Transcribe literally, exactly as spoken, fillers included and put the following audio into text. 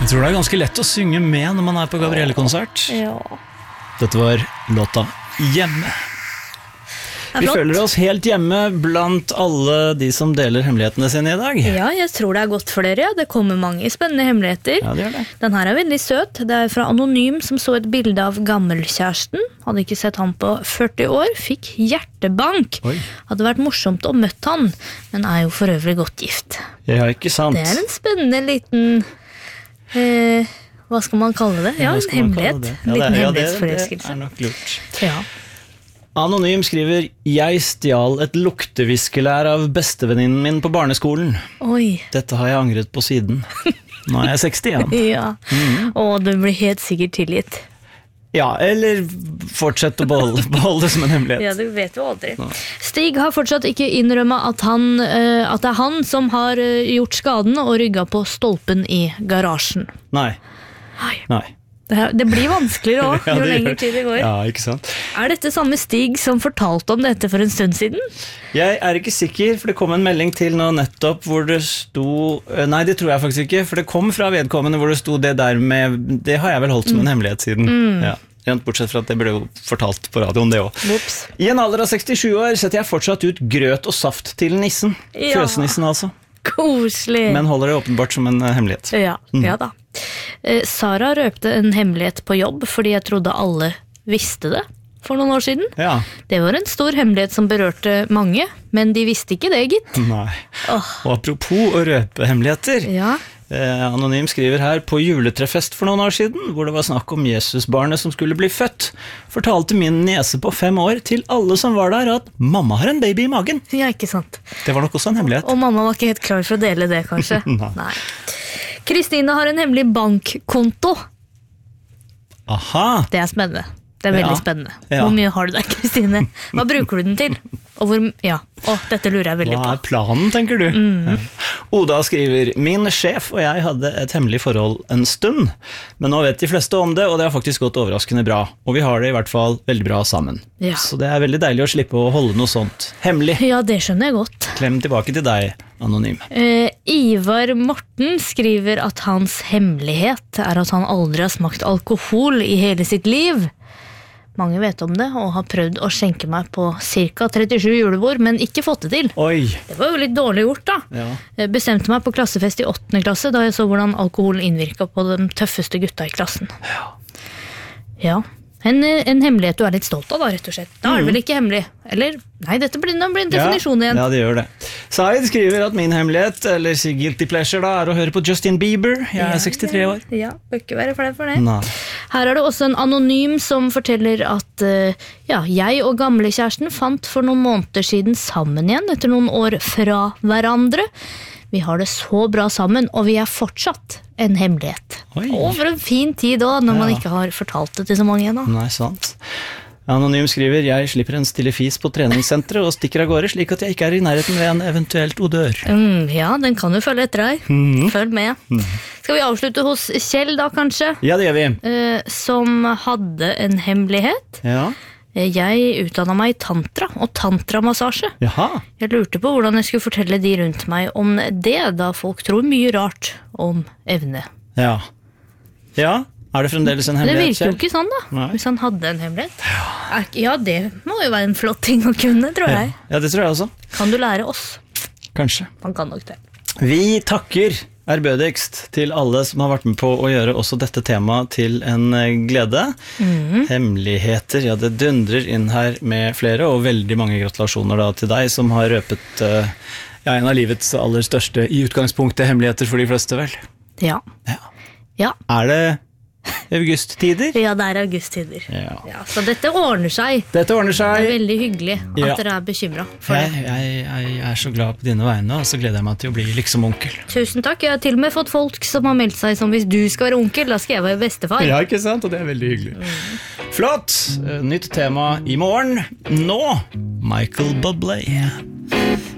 tror det er ganske lett å synge med når man er på Gabrielle-konsert. Ja. Dette var låta Hjemme. Vi føler oss helt hjemme blant alle de som deler hemmelighetene sine i dag. Ja, jeg tror det er godt for dere. Det kommer mange spennende hemmeligheter. Ja, det gjør det. Den her er veldig søt. Det er fra Anonym som så et bilde av gammelkjæresten. Hadde ikke sett han på førti år. Fikk hjertebank. Oi. Hadde vært morsomt å møtt han, men er jo for øvrig godt gift. Ja, ikke sant. Det er en spennende liten... Eh, hva skal man kalle det? Ja, Hva en skal man kalle hemmelighet. det? En Ja, liten det, ja, det, hemmelighetsforelskelse. det er nok lurt. Ja. Anonym skriver: Jeg stjal et lukteviskelær av bestevenninnen min på barneskolen. Oi. Dette har jeg angret på siden. Nå er jeg seksti igjen. Ja. Mhm. Og du blir helt sikkert tilgitt. Ja, eller fortsett å beholde, beholde det som en hemmelighet. Ja, du vet jo aldri. Stig har fortsatt ikke innrømmet at, han, eh, at det er han som har eh, gjort skaden og rygget på stolpen i garasjen. Nei. Nei. Det, her, det blir vanskeligere også, Ja, jo det lenger gjør- tid det går. Ja, ikke sant? Er dette samme Stig som fortalte om dette for en stund siden? Jeg er ikke sikker, for det kom en melding til nå nettopp hvor det sto... Nei, det tror jeg faktisk ikke, for det kom fra vedkommende hvor det sto det der med... Det har jeg vel holdt som en hemmelighet siden. Ja. Rent bortsett fra at det ble jo fortalt på radioen det også. Ups. I en alder av sekstisju år setter jeg fortsatt ut grøt og saft til nissen. Ja. Fjøsnissen altså. Koselig. Men holder det åpenbart som en eh, hemmelighet. Ja, ja da. Eh, Sara røpte en hemmelighet på jobb fordi jeg trodde alle visste det for noen år siden. Ja. Det var en stor hemmelighet som berørte mange, men de visste ikke det, gitt. Nei. Åh. Og apropos å røpe hemmeligheter. Ja. Eh, Anonym skriver her: På juletrefest for noen år siden, hvor det var snakk om Jesusbarnet som skulle bli født, fortalte min niese på fem år til alle som var der at mamma har en baby i magen. Ja, ikke sant. Det var nok også en hemmelighet. Og mamma var ikke helt klar for å dele det, kanskje. Nei. Nei. Kristine har en hemmelig bankkonto. Aha. Det er spennende. Det er veldig Ja. spennende. Ja. Hvor mye har du der, Kristine? Hva bruker du den til? Og hvor, ja. Å, dette lurer jeg veldig Hva på. er planen, tenker du? Ja. Oda skriver: Min sjef og jeg hadde et hemmelig forhold en stund, men nå vet de fleste om det, og det har faktisk gått overraskende bra. Og vi har det i hvert fall veldig bra sammen. Ja. Så det er veldig deilig å slippe å holde noe sånt hemmelig. Ja, det skjønner jeg godt. Klem tilbake til deg, Anonym. Eh, Ivar Morten skriver at hans hemmelighet er at han aldri har smakt alkohol i hele sitt liv. Mange vet om det, og har prøvd å skjenke meg på ca. trettisju julebord, men ikke fått det til. Oi! Det var jo litt dårlig gjort da. Ja. Jeg bestemte meg på klassefest i åttende klasse, da jeg så hvordan alkohol innvirket på de tøffeste gutta i klassen. Ja. En, en hemmelighet du er litt stolt av da, rett og slett. Da er det vel ikke hemmelig. Eller, nei, dette blir, nå blir en definisjon igjen. Ja, det gjør det. Said skriver at min hemmelighet, eller si guilty pleasure da, er å høre på Justin Bieber. Jeg er sekstitre år. Ja, bør ikke være flau for det. Nei. Her er det også en anonym som forteller at eh, ja, jeg og gamlekjæresten fant for noen måneder siden sammen igjen, etter noen år fra hverandre. Vi har det så bra sammen, og vi er fortsatt en hemmelighet. Oi. Og for en fin tid også, når man Ja. ikke har fortalt det til så mange igjen. Da. Nei, sant. Anonym skriver: Jeg slipper en stille fis på treningssenteret og stikker av gårde, slik at jeg ikke er i nærheten ved en eventuelt odør. Mm, ja, den kan jo følge etter deg. Mhm. Følg med. Skal vi avslutte hos Kjell da, kanskje? Ja, det gjør vi. Eh, som hadde en hemmelighet. Ja. Eh, Jeg utdannet meg i tantra og tantramassasje. Jaha. Jeg lurte på hvordan jeg skulle fortelle de rundt meg om det, da folk tror mye rart om evne. Ja. Ja, er det fremdeles en Det hemmelighet, virker jo Kjell? ikke sånn da, Nei. hvis han hadde en hemmelighet. Er ikke- Ja, det må jo være en flott ting å kunne, tror jeg. Ja, det tror jeg også. Kan du lære oss? Kanskje. Man kan nok det. Vi takker ærbødigst til alle som har vært med på å gjøre også dette temaet til en eh, glede. Hemmeligheter, ja, det dundrer inn her med flere, og veldig mange gratulasjoner da til deg som har røpet eh, ja, en av livets aller største i utgangspunktet hemmeligheter for de fleste, vel. Ja. Ja. Ja, Er det augusttider? ja det er augusttider. Ja. Ja, så dette ordner seg. Dette ordner Det er seg. veldig hyggelig at Ja. dere er bekymret for Jeg, det. jeg, jeg er så glad på dine vegne, og så gleder jeg meg til å bli liksom onkel. Tusen takk. Jeg har til og med fått folk som har meldt seg som hvis du skal være onkel, da skal jeg være bestefar. Ja, ikke sant? Og det er veldig hyggelig. Flott! Eh, Nytt tema i morgen. Nå, Michael Bublé.